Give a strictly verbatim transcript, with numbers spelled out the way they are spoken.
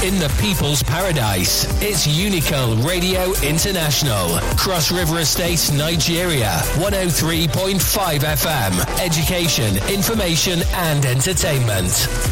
in the people's paradise. It's Unical Radio International. Cross River Estate, Nigeria. one oh three point five F M. Education, information and entertainment.